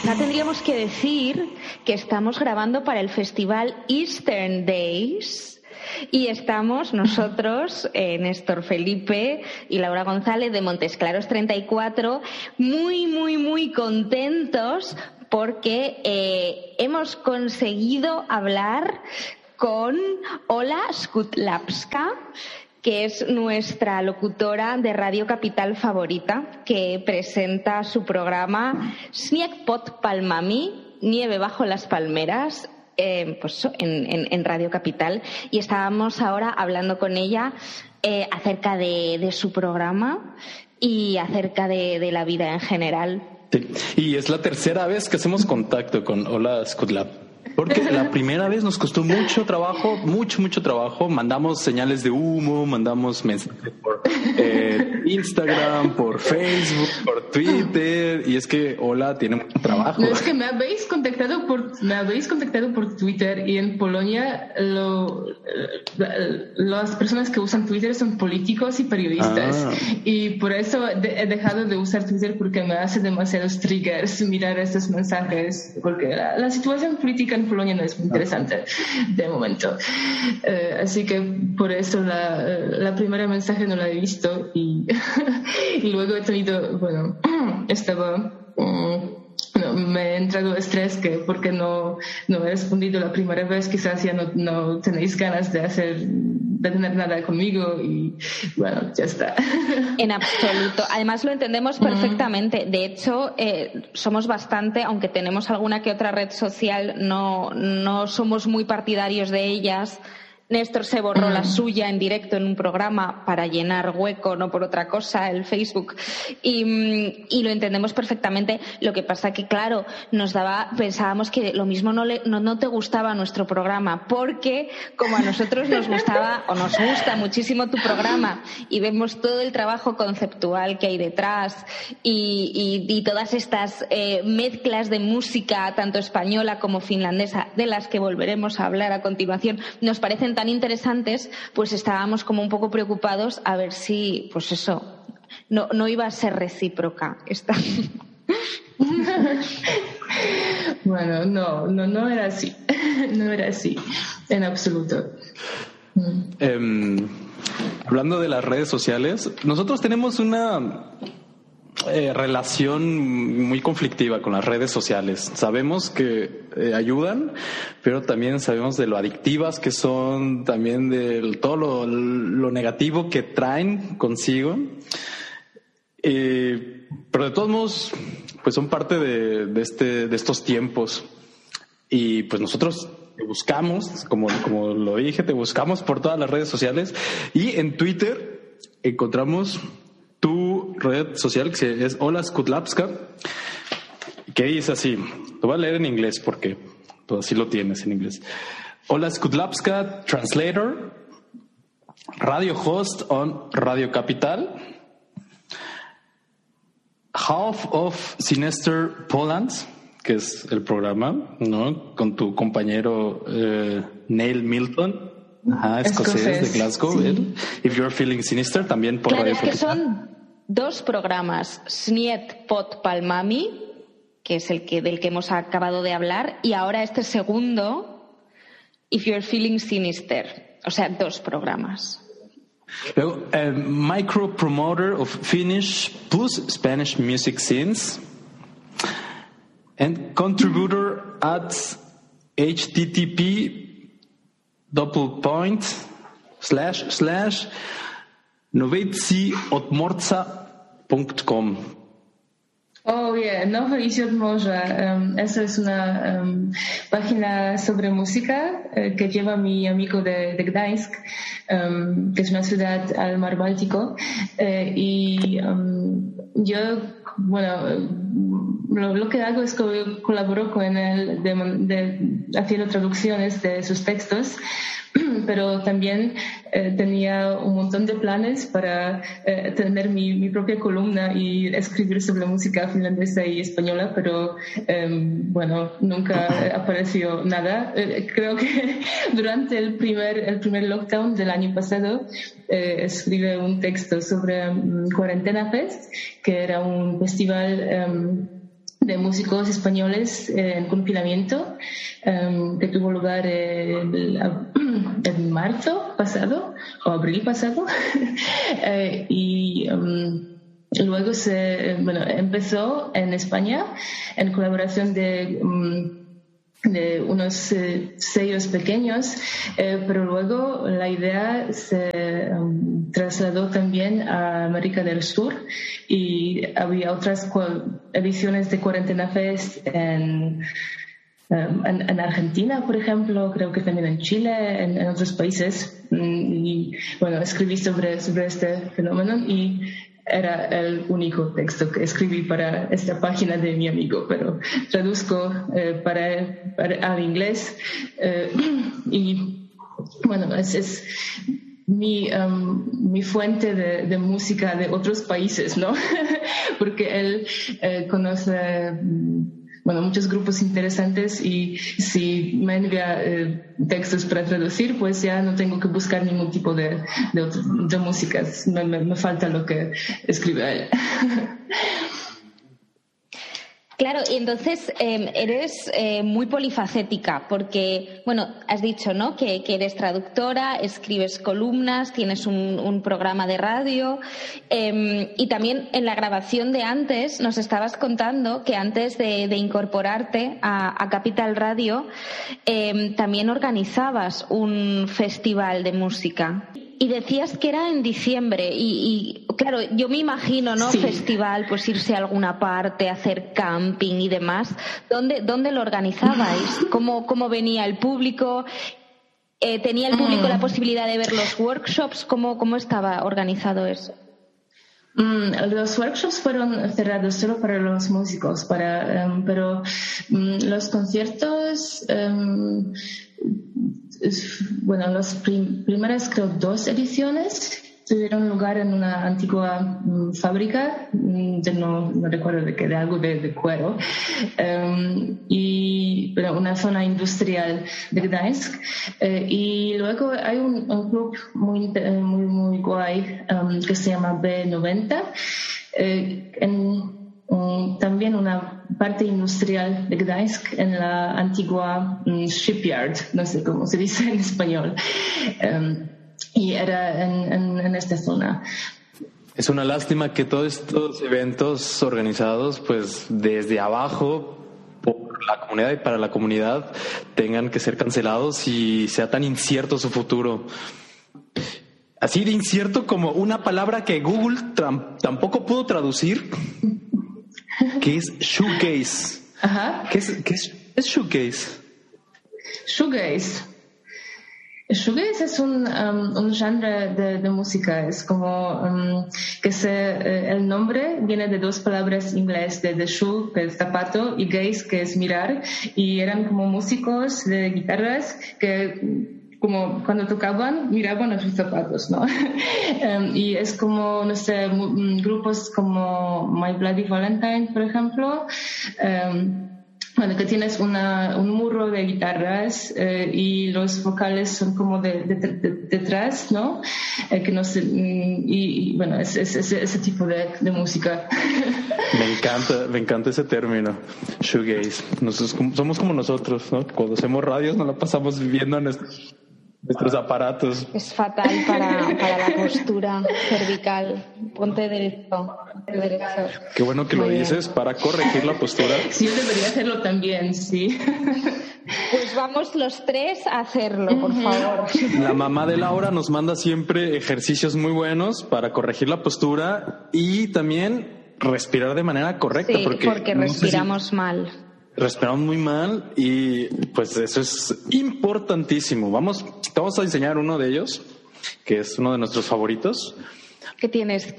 quizá tendríamos que decir que estamos grabando para el festival Eastern Days. Y estamos nosotros, Néstor Felipe y Laura González de Montesclaros 34, muy contentos porque hemos conseguido hablar con Ola Skutlapska, que es nuestra locutora de Radio Capital favorita, que presenta su programa Śnieg pod palmami, Nieve bajo las palmeras, pues en Radio Capital, y estábamos ahora hablando con ella acerca de su programa y acerca de la vida en general. Sí. Y es la tercera vez que hacemos contacto con Ola Skutlapska, porque la primera vez nos costó mucho trabajo, mandamos señales de humo, mandamos mensajes por Instagram, por Facebook, por Twitter, y es que Ola tiene mucho trabajo. No, es que me habéis contactado por Twitter, y en Polonia las personas que usan Twitter son políticos y periodistas, y por eso he dejado de usar Twitter, porque me hace demasiados triggers mirar estos mensajes, porque la situación política en Polonia no es muy interesante de momento, así que por eso la primera mensaje no la he visto, y luego he tenido, me he entrado estrés porque no he respondido la primera vez, quizás ya no tenéis ganas de tener nada conmigo, y bueno, ya está. En absoluto. Además lo entendemos perfectamente. De hecho, somos bastante, aunque tenemos alguna que otra red social, no somos muy partidarios de ellas. Néstor se borró la suya en directo en un programa para llenar hueco, no por otra cosa, el Facebook. Y lo entendemos perfectamente. Lo que pasa que, claro, pensábamos que lo mismo no te gustaba nuestro programa, porque como a nosotros nos gustaba o nos gusta muchísimo tu programa y vemos todo el trabajo conceptual que hay detrás y todas estas mezclas de música, tanto española como finlandesa, de las que volveremos a hablar a continuación, nos parecen tan interesantes, pues estábamos como un poco preocupados a ver si, pues eso, no iba a ser recíproca esta. Bueno, no era así. No era así, en absoluto. Hablando de las redes sociales, nosotros tenemos una relación muy conflictiva con las redes sociales. Sabemos que ayudan, pero también sabemos de lo adictivas que son, también de todo lo negativo que traen consigo. Pero de todos modos, pues son parte de estos tiempos. Y pues nosotros te buscamos, como lo dije, te buscamos por todas las redes sociales, y en Twitter encontramos tu red social, que es Ola Skutlapska, que dice así. Lo voy a leer en inglés porque pues así lo tienes en inglés. Ola Skutlapska, translator, radio host on Radio Capital, half of Sinister Poland, que es el programa, ¿no? Con tu compañero Neil Milton. Escocés de Glasgow. Sí. If You're Feeling Sinister, también por Radio Capital. Es que son dos programas, Śnieg pod palmami, que es del que hemos acabado de hablar, y ahora este segundo, If You're Feeling Sinister. O sea, dos programas. Luego, micro promoter of Finnish plus Spanish music scenes, and contributor at http://nowejdź-od-morza.com. Oh, yeah, No Wyjść od Morza. Esa es una página sobre música que lleva mi amigo de Gdańsk, que es una ciudad al mar Báltico. Yo, lo que hago es que colaboro con él haciendo traducciones de sus textos, pero también tenía un montón de planes para tener mi propia columna y escribir sobre música finlandesa y española, pero nunca apareció nada. Creo que durante el primer lockdown del año pasado escribí un texto sobre Cuarentena Fest, que era un festival de músicos españoles en confinamiento que tuvo lugar en marzo pasado o abril pasado y luego empezó en España en colaboración de unos sellos pequeños, pero luego la idea se trasladó también a América del Sur y había otras ediciones de Cuarentena Fest en Argentina, por ejemplo, creo que también en Chile, en otros países. Y bueno, escribí sobre este fenómeno y era el único texto que escribí para esta página de mi amigo, pero traduzco al inglés y bueno, es mi fuente de música de otros países, ¿no? Porque él conoce muchos grupos interesantes y si me envía textos para traducir, pues ya no tengo que buscar ningún tipo de músicas. Me falta lo que escribe él. Claro, y entonces eres muy polifacética porque, bueno, has dicho, ¿no?, que eres traductora, escribes columnas, tienes un programa de radio y también en la grabación de antes nos estabas contando que antes de incorporarte a Capital Radio también organizabas un festival de música. Y decías que era en diciembre y claro, yo me imagino, ¿no? Sí. Festival, pues irse a alguna parte, hacer camping y demás. ¿Dónde lo organizabais? ¿Cómo venía el público? ¿Tenía el público la posibilidad de ver los workshops? ¿Cómo estaba organizado eso? Los workshops fueron cerrados solo para los músicos, pero los conciertos... las primeras, creo, 2 ediciones tuvieron lugar en una antigua fábrica, no recuerdo de algo de cuero, y una zona industrial de Gdańsk. Y luego hay un club muy guay que se llama B90, también una parte industrial de Gdańsk en la antigua shipyard, no sé cómo se dice en español, y era en esta zona. Es una lástima que todos estos eventos organizados pues desde abajo por la comunidad y para la comunidad tengan que ser cancelados y sea tan incierto su futuro. Así de incierto como una palabra que Google tampoco pudo traducir, que es shoegaze. Ajá. ¿Qué es shoegaze? Shoegaze. Shoegaze es un genre de música. Es como el nombre viene de 2 palabras inglés, de shoe, que es zapato, y gaze, que es mirar. Y eran como músicos de guitarras que como cuando tocaban, miraban a sus zapatos, ¿no? Y es como, no sé, grupos como My Bloody Valentine, por ejemplo, que tienes un muro de guitarras y los vocales son como detrás, ¿no? Que no sé, es ese tipo de música. Me encanta ese término, shoegaze. Somos como nosotros, ¿no? Cuando hacemos radios nos la pasamos viviendo nuestros aparatos. Es fatal para la postura cervical. Ponte derecho. Qué bueno que lo dices para corregir la postura. Sí, yo debería hacerlo también, sí. Pues vamos los 3 a hacerlo, por favor. La mamá de Laura nos manda siempre ejercicios muy buenos para corregir la postura y también respirar de manera correcta. Sí, porque respiramos mal. Respiramos muy mal y pues eso es importantísimo. Te vamos a enseñar uno de ellos, que es uno de nuestros favoritos. Pero tienes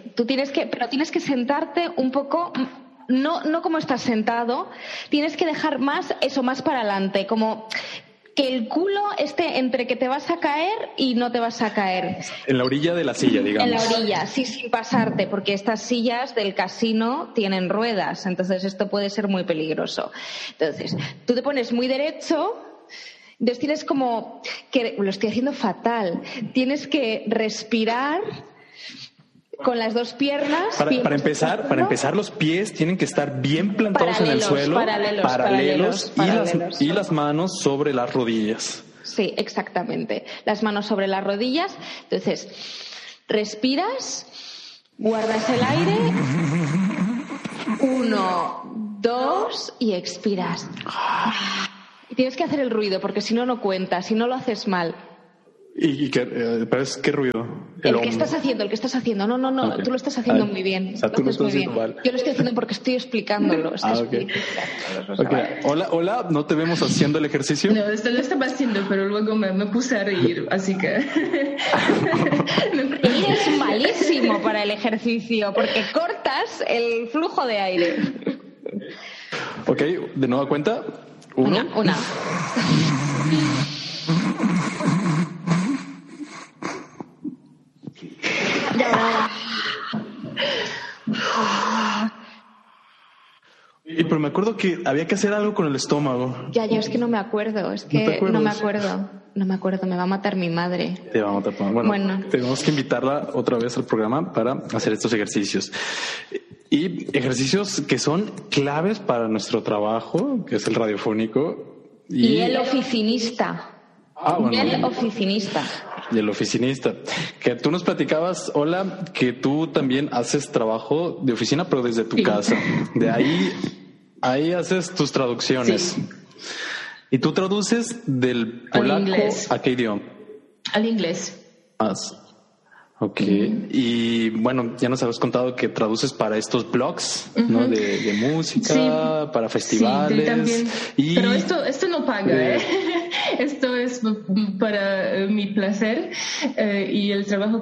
que sentarte un poco, no como estás sentado, tienes que dejar más para adelante, como que el culo esté entre que te vas a caer y no te vas a caer. En la orilla de la silla, digamos. En la orilla, sí, sin pasarte, porque estas sillas del casino tienen ruedas, entonces esto puede ser muy peligroso. Entonces, tú te pones muy derecho, entonces tienes como que, lo estoy haciendo fatal, tienes que respirar Con las dos piernas. Para empezar, los pies tienen que estar bien plantados en el suelo, paralelos. Y las manos sobre las rodillas. Sí, exactamente. Las manos sobre las rodillas. Entonces, respiras, guardas el aire. 1, 2 y expiras. Y tienes que hacer el ruido porque si no, no cuenta. Si no, lo haces mal. ¿Y qué ruido? El que estás haciendo. No, okay. Tú lo estás haciendo muy bien. O sea, tú lo estás haciendo mal. Yo lo estoy haciendo porque estoy explicándolo. Okay. Hola, ¿no te vemos haciendo el ejercicio? No, esto lo estaba haciendo, pero luego me puse a reír, así que... Eres malísimo para el ejercicio porque cortas el flujo de aire. Ok, de nueva cuenta. Una. Pero me acuerdo que había que hacer algo con el estómago. Ya, yo es que no me acuerdo. No me acuerdo, me va a matar mi madre. Te va a matar. Bueno, tenemos que invitarla otra vez al programa para hacer estos ejercicios. Y ejercicios que son claves para nuestro trabajo, que es el radiofónico. Y el oficinista. Bueno. Y el oficinista. Que tú nos platicabas, Hola, que tú también haces trabajo de oficina, pero desde tu casa. De ahí haces tus traducciones. Sí. ¿Y tú traduces del polaco a qué idioma? Al inglés. Ok. Y bueno, ya nos habías contado que traduces para estos blogs, ¿no? De música, para festivales. Sí, también. Pero esto no paga, Esto es para mi placer y el trabajo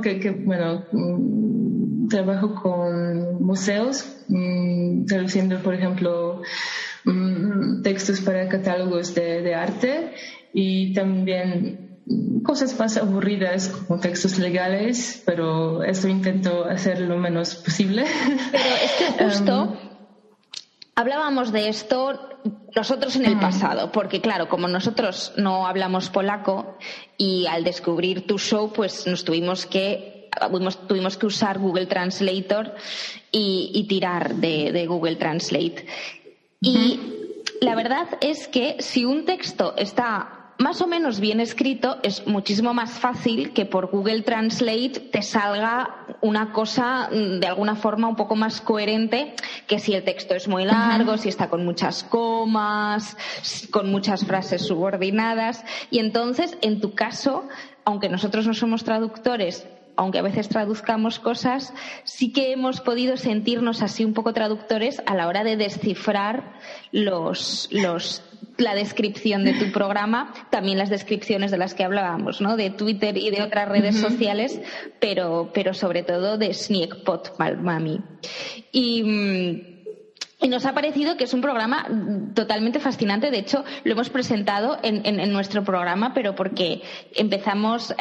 trabajo con museos, traduciendo, por ejemplo, textos para catálogos de arte y también cosas más aburridas como textos legales, pero eso intento hacer lo menos posible. Pero es que justo hablábamos de esto nosotros en el pasado, porque claro, como nosotros no hablamos polaco y al descubrir tu show, pues tuvimos que usar Google Translator y tirar de Google Translate. Y la verdad es que si un texto está más o menos bien escrito, es muchísimo más fácil que por Google Translate te salga una cosa de alguna forma un poco más coherente que si el texto es muy largo, si está con muchas comas, con muchas frases subordinadas. Y entonces, en tu caso, aunque nosotros no somos traductores, aunque a veces traduzcamos cosas, sí que hemos podido sentirnos así un poco traductores a la hora de descifrar la descripción de tu programa, también las descripciones de las que hablábamos, ¿no? De Twitter y de otras redes sociales, pero sobre todo de Sniegpot Mami. Y nos ha parecido que es un programa totalmente fascinante. De hecho, lo hemos presentado en nuestro programa, pero porque empezamos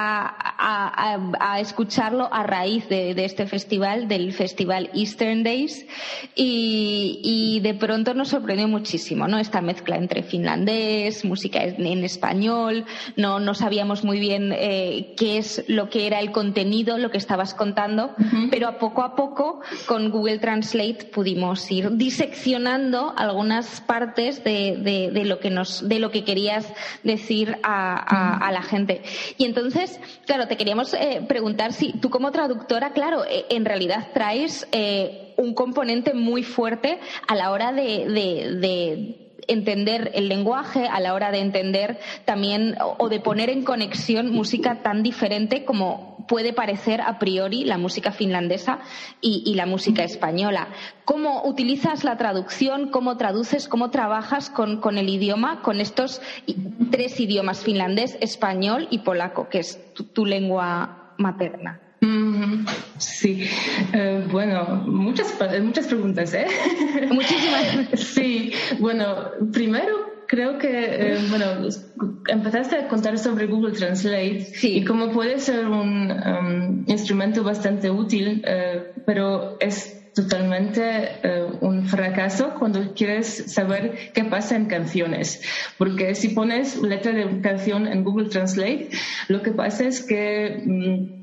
a escucharlo a raíz de este festival, del Festival Eastern Days, y de pronto nos sorprendió muchísimo, ¿no? Esta mezcla entre finlandés, música en español, no sabíamos muy bien qué es lo que era el contenido, lo que estabas contando, pero a poco con Google Translate pudimos ir diseccionando algunas partes de lo que querías decir a la gente. Y entonces, claro, te queríamos preguntar si tú como traductora, claro, en realidad traes un componente muy fuerte a la hora de entender el lenguaje, a la hora de entender también o de poner en conexión música tan diferente como puede parecer a priori la música finlandesa y la música española. ¿Cómo utilizas la traducción? ¿Cómo traduces? ¿Cómo trabajas con el idioma, con estos 3 idiomas, finlandés, español y polaco, que es tu lengua materna? Sí, bueno, muchas preguntas, Muchísimas. Sí, bueno, primero creo que, empezaste a contar sobre Google Translate y cómo puede ser un instrumento bastante útil, pero es totalmente un fracaso cuando quieres saber qué pasa en canciones, porque si pones letra de canción en Google Translate, lo que pasa es que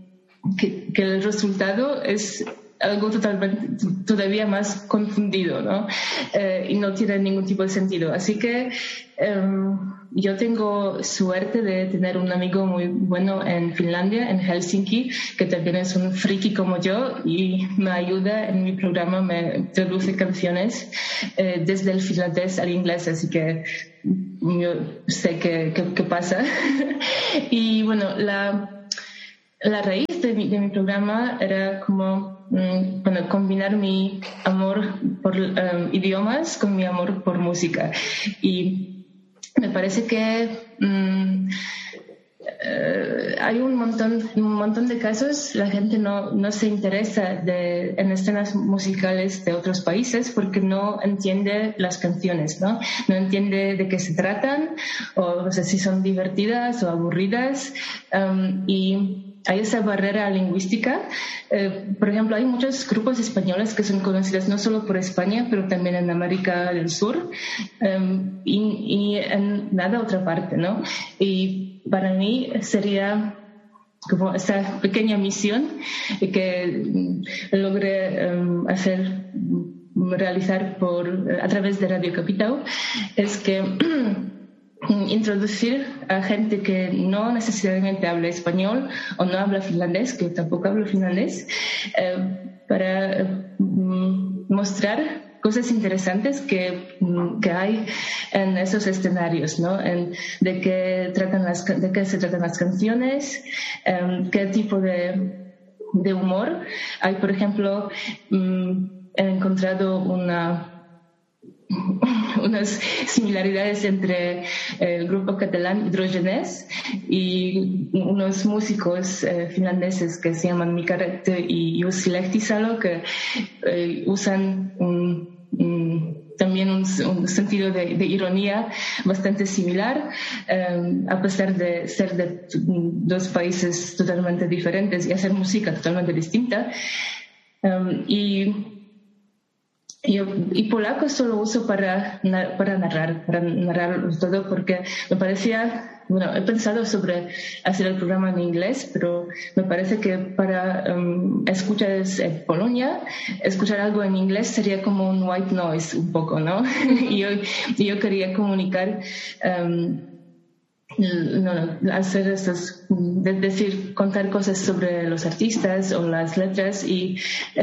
que el resultado es algo totalmente todavía más confundido, ¿no? Y no tiene ningún tipo de sentido. Así que yo tengo suerte de tener un amigo muy bueno en Finlandia, en Helsinki, que también es un friki como yo y me ayuda en mi programa, me traduce canciones desde el finlandés al inglés, así que yo sé qué pasa. Y bueno, la raíz de mi programa era como combinar mi amor por idiomas con mi amor por música. Y me parece que hay un montón de casos, la gente no se interesa en escenas musicales de otros países porque no entiende las canciones, ¿no? No entiende de qué se tratan, o no sé si son divertidas o aburridas, y hay esa barrera lingüística. Por ejemplo, hay muchos grupos españoles que son conocidos no solo por España, pero también en América del Sur y en nada otra parte, ¿no? Y para mí sería como esa pequeña misión que logré realizar a través de Radio Capital, es que introducir a gente que no necesariamente habla español o no habla finlandés, que tampoco hablo finlandés, para mostrar cosas interesantes que hay en esos escenarios, ¿no? De qué se tratan las canciones, qué tipo de humor hay. Por ejemplo, he encontrado unas similaridades entre el grupo catalán Hidrogenes y unos músicos finlandeses que se llaman Mika Räty y Jussi Lehtisalo, que usan también un sentido de ironía bastante similar, a pesar de ser de dos países totalmente diferentes y hacer música totalmente distinta. Y polaco solo uso para narrar todo, porque me parecía, he pensado sobre hacer el programa en inglés, pero me parece que para escuchar en Polonia, escuchar algo en inglés sería como un white noise un poco, ¿no? Y yo quería comunicar, hacer contar cosas sobre los artistas o las letras. Y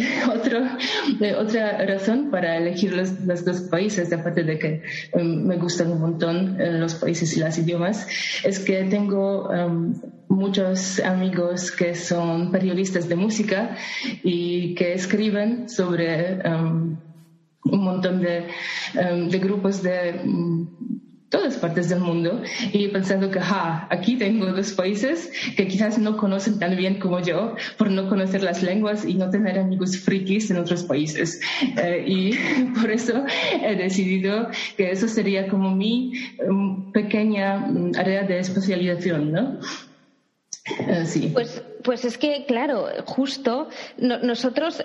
otra razón para elegir los dos países, aparte de que me gustan un montón los países y los idiomas, es que tengo muchos amigos que son periodistas de música y que escriben sobre un montón de grupos de todas partes del mundo, y pensando que aquí tengo dos países que quizás no conocen tan bien como yo, por no conocer las lenguas y no tener amigos frikis en otros países, y por eso he decidido que eso sería como mi pequeña área de especialización, ¿no? Sí. Pues es que, claro, justo nosotros,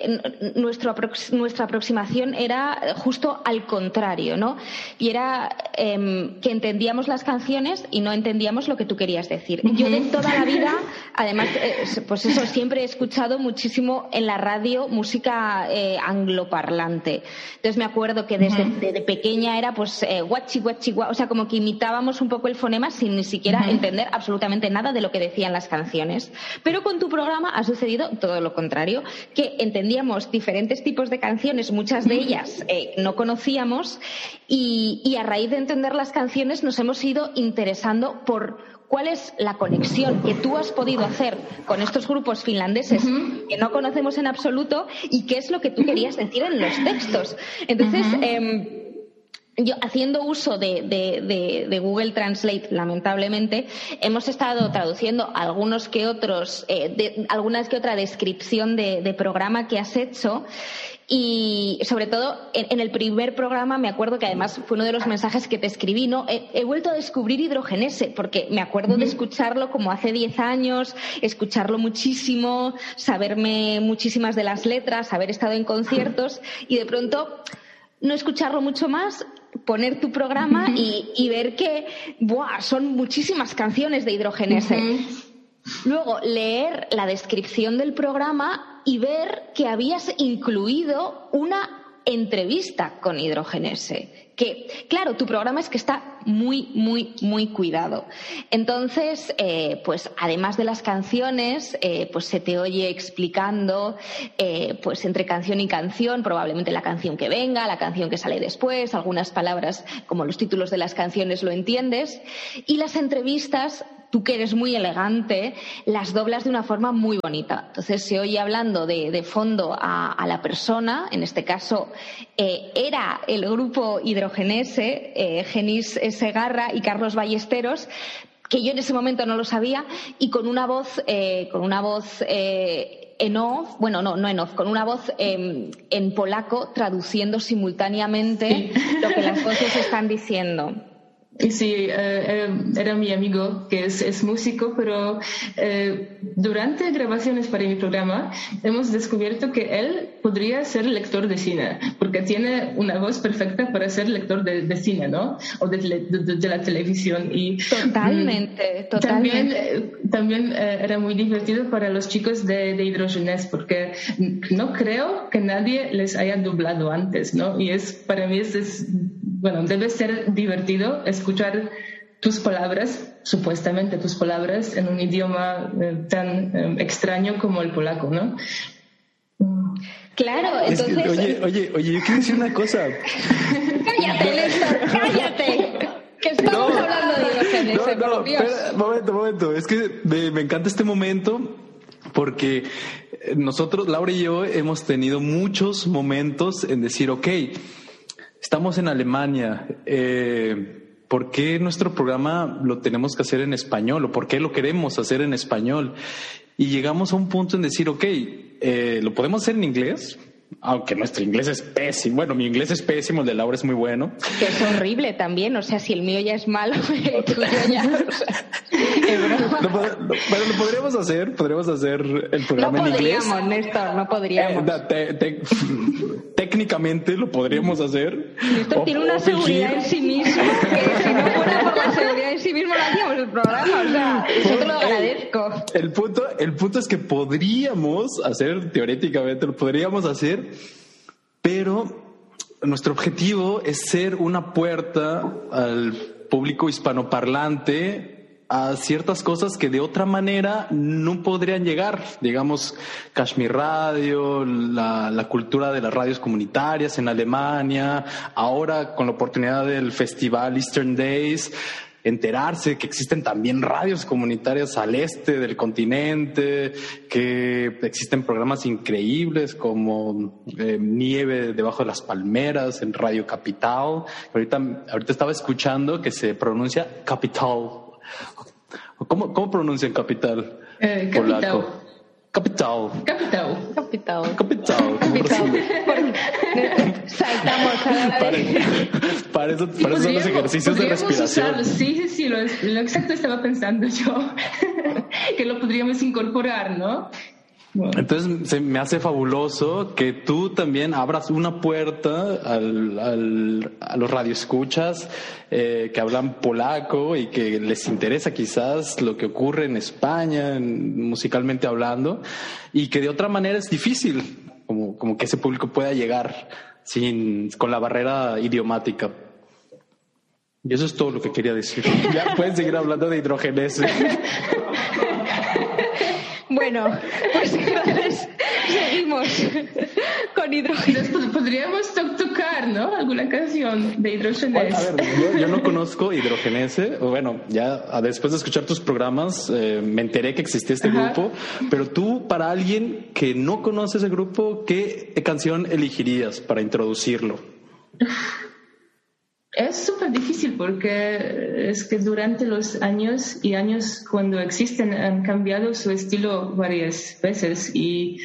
nuestra aproximación era justo al contrario, ¿no? Y era que entendíamos las canciones y no entendíamos lo que tú querías decir. Uh-huh. Yo de toda la vida, además, pues eso, siempre he escuchado muchísimo en la radio música angloparlante. Entonces me acuerdo que desde pequeña era pues guachi, guachi, guachi, o sea, como que imitábamos un poco el fonema sin ni siquiera entender absolutamente nada de lo que decían las canciones. Pero con tu programa ha sucedido todo lo contrario, que entendíamos diferentes tipos de canciones, muchas de ellas no conocíamos, y a raíz de entender las canciones nos hemos ido interesando por cuál es la conexión que tú has podido hacer con estos grupos finlandeses que no conocemos en absoluto y qué es lo que tú querías decir en los textos. Entonces, yo, haciendo uso de Google Translate, lamentablemente, hemos estado traduciendo alguna que otra descripción de programa que has hecho. Y sobre todo en el primer programa me acuerdo que además fue uno de los mensajes que te escribí, ¿no? He vuelto a descubrir Hidrogenese, porque me acuerdo de escucharlo como hace 10 años, escucharlo muchísimo, saberme muchísimas de las letras, haber estado en conciertos y de pronto no escucharlo mucho más, poner tu programa y ver que son muchísimas canciones de Hidrogenese. luego leer la descripción del programa y ver que habías incluido una entrevista con Hidrogenese. Que, claro, tu programa es que está muy, muy, muy cuidado. Entonces, pues además de las canciones, pues se te oye explicando, pues entre canción y canción, probablemente la canción que venga, la canción que sale después, algunas palabras como los títulos de las canciones lo entiendes. Y las entrevistas, tú que eres muy elegante, las doblas de una forma muy bonita. Entonces se oye hablando de fondo a la persona, en este caso era el grupo Hidrogenese, Genís Segarra y Carlos Ballesteros, que yo en ese momento no lo sabía, y con una voz en off, bueno, no en off, con una voz en polaco traduciendo simultáneamente lo que las voces están diciendo. Sí, era mi amigo que es músico, pero durante grabaciones para mi programa hemos descubierto que él podría ser lector de cine, porque tiene una voz perfecta para ser lector de cine, ¿no? O de la televisión. Y totalmente. También era muy divertido para los chicos de Hidrogenese, porque no creo que nadie les haya doblado antes, ¿no? Y para mí bueno, debe ser divertido escuchar tus palabras, supuestamente tus palabras, en un idioma tan extraño como el polaco, ¿no? Claro, entonces... Oye, yo quiero decir una cosa. ¡Cállate, Néstor! ¡Cállate! Que estamos hablando de Hidrogenese, por Dios. Espera, momento. Es que me encanta este momento porque nosotros, Laura y yo, hemos tenido muchos momentos en decir, estamos en Alemania, ¿por qué nuestro programa lo tenemos que hacer en español? ¿O por qué lo queremos hacer en español? Y llegamos a un punto en decir, ¿lo podemos hacer en inglés? Aunque nuestro inglés es pésimo. Bueno, mi inglés es pésimo, el de Laura es muy bueno. Que es horrible también, o sea, si el mío ya es malo, el tuyo ya... Bueno, lo podríamos hacer el programa en inglés. No podríamos, Néstor, no podríamos. Técnicamente lo podríamos hacer. Néstor tiene una seguridad en sí mismo, que si no fuera por la seguridad en sí mismo no hacíamos el programa, o sea, yo te lo agradezco. El punto es que podríamos hacer, teóricamente lo podríamos hacer, pero nuestro objetivo es ser una puerta al público hispanoparlante a ciertas cosas que de otra manera no podrían llegar. Digamos, Kashmir Radio, la cultura de las radios comunitarias en Alemania, ahora con la oportunidad del festival Eastern Days, enterarse que existen también radios comunitarias al este del continente, que existen programas increíbles como Nieve debajo de las palmeras en Radio Capital. Ahorita estaba escuchando que se pronuncia Capital. ¿Cómo pronuncian capital? Capital. Capital. Saltamos a la vez. Para eso son los ejercicios de respiración. Usarlo. Sí, lo exacto estaba pensando yo. Que lo podríamos incorporar, ¿no? Bueno. Entonces se me hace fabuloso que tú también abras una puerta a los radioescuchas que hablan polaco y que les interesa quizás lo que ocurre en España, musicalmente hablando, y que de otra manera es difícil, como que ese público pueda llegar con la barrera idiomática. Y eso es todo lo que quería decir. Ya pueden seguir hablando de Hidrogenese. Bueno, pues entonces seguimos con Hidrogenese. Podríamos tocar, ¿no? Alguna canción de Hidrogenese. A ver, yo no conozco Hidrogenese. Bueno, ya después de escuchar tus programas me enteré que existía este grupo. Pero tú, para alguien que no conoce ese grupo, ¿qué canción elegirías para introducirlo? Es súper difícil porque es que durante los años y años cuando existen han cambiado su estilo varias veces y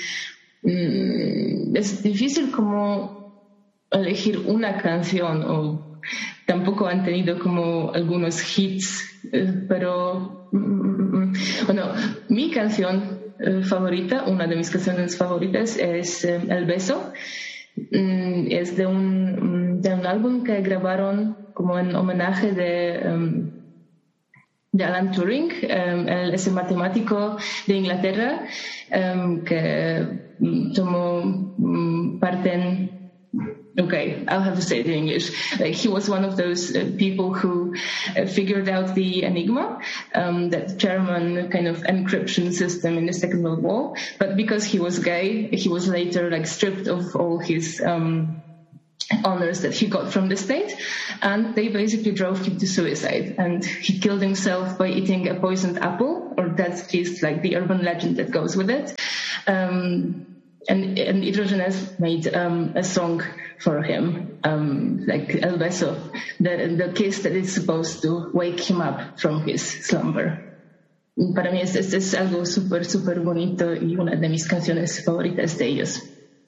es difícil como elegir una canción o tampoco han tenido como algunos hits, pero bueno, mi canción favorita, una de mis canciones favoritas es El Beso. Es de un álbum que grabaron como en homenaje de Alan Turing, ese matemático de Inglaterra que tomó parte en... Okay, I'll have to say it in English. He was one of those people who figured out the Enigma, that German kind of encryption system in the Second World War. But because he was gay, he was later stripped of all his honors that he got from the state, and they basically drove him to suicide. And he killed himself by eating a poisoned apple, or that's at least the urban legend that goes with it. And Hidrogenes made a song for him, El Beso, the kiss that is supposed to wake him up from his slumber. Para mí es algo súper, súper bonito y una de mis canciones favoritas de ellos.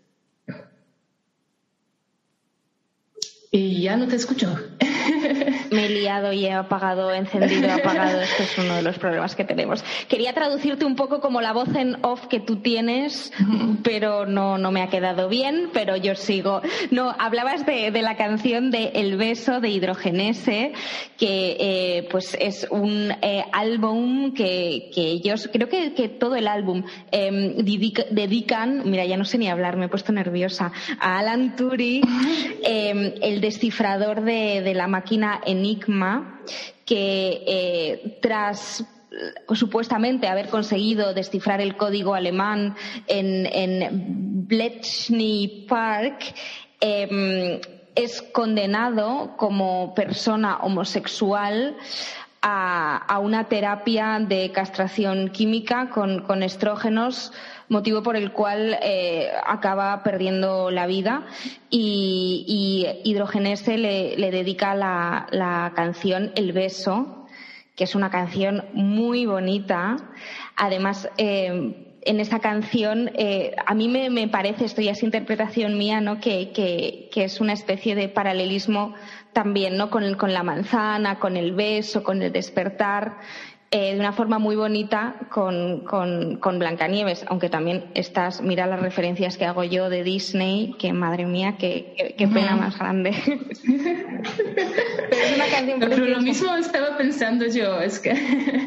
Y ya no te escucho. Me he liado y he encendido, apagado. Esto es uno de los problemas que tenemos. Quería traducirte un poco como la voz en off que tú tienes, pero no me ha quedado bien, pero yo sigo. No, hablabas de la canción de El Beso de Hidrogenese, que pues es un álbum que ellos, creo que todo el álbum dedican, mira, ya no sé ni hablar, me he puesto nerviosa, a Alan Turing, el descifrador de la máquina Enigma, que tras supuestamente haber conseguido descifrar el código alemán en Bletchley Park, es condenado como persona homosexual a una terapia de castración química con estrógenos, motivo por el cual acaba perdiendo la vida, y Hidrogenese le dedica la canción El Beso, que es una canción muy bonita. Además, en esa canción a mí me parece, esto ya es interpretación mía, ¿no?, que es una especie de paralelismo también, ¿no?, con la manzana, con el beso, con el despertar, de una forma muy bonita con Blancanieves, aunque también mira las referencias que hago yo de Disney, que madre mía, qué pena más grande. Pero es una canción preciosa. Pero lo mismo estaba pensando yo, es que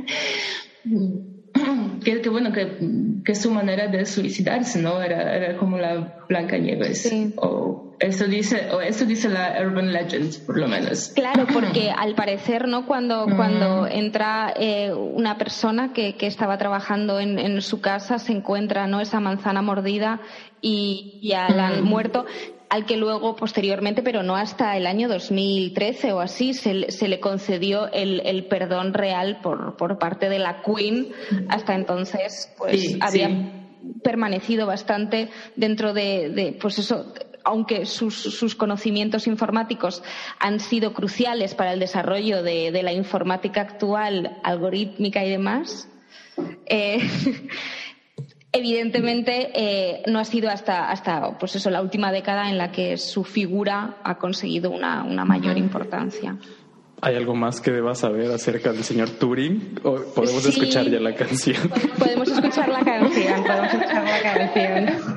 bueno, que su manera de suicidarse, ¿no? Era como la Blancanieves. Sí. O eso dice la urban legend, por lo menos. Claro, porque al parecer, ¿no?, cuando entra una persona que estaba trabajando en su casa, se encuentra, ¿no?, esa manzana mordida y Alan muerto, al que luego, posteriormente, pero no hasta el año 2013 o así, se le concedió el perdón real por parte de la Queen. Hasta entonces, pues había permanecido bastante dentro de pues eso, aunque sus conocimientos informáticos han sido cruciales para el desarrollo de la informática actual, algorítmica y demás. Evidentemente no ha sido hasta pues eso, la última década en la que su figura ha conseguido una mayor importancia. ¿Hay algo más que debas saber acerca del señor Turing? ¿O podemos escuchar ya la canción? Podemos escuchar la canción.